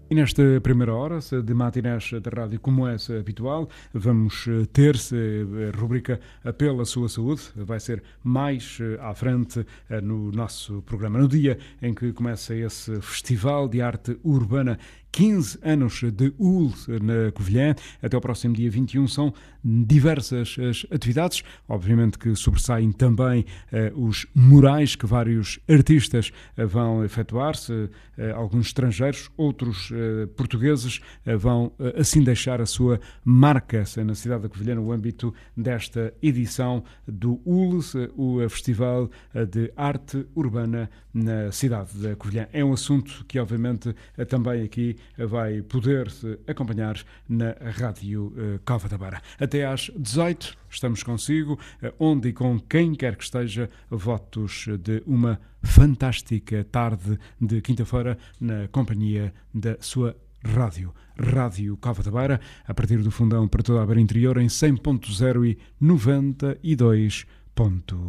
E nesta primeira hora de matinés da rádio, como é habitual, vamos ter-se a rubrica Pela Sua Saúde. Vai ser mais à frente no nosso programa, no dia em que começa esse Festival de Arte Urbana. 15 anos de UL na Covilhã, até o próximo dia 21 são diversas as atividades, obviamente que sobressaem também os murais que vários artistas vão efetuar-se, alguns estrangeiros, outros portugueses vão assim deixar a sua marca na cidade da Covilhã no âmbito desta edição do ULS, o Festival de Arte Urbana na cidade da Covilhã. É um assunto que obviamente também aqui vai poder-se acompanhar na Rádio Cova da Beira. Até às 18 estamos consigo, onde e com quem quer que esteja, votos de uma fantástica tarde de quinta-feira na companhia da sua Rádio Cova da Beira, a partir do Fundão para toda a Beira Interior em 100.0 e 92.0.